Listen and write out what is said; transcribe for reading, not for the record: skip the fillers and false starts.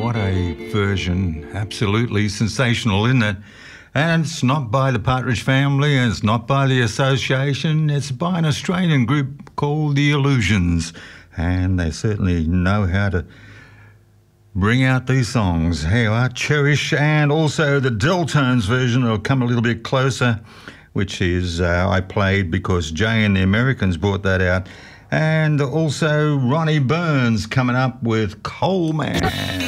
what a version. Absolutely sensational, isn't it? And it's not by the Partridge Family, and it's not by the Association. It's by an Australian group called The Illusions. And they certainly know how to bring out these songs. Here you are, Cherish, and also the Deltones version will come a little bit closer, which is I played because Jay and the Americans brought that out. And also Ronnie Burns coming up with Coal Man.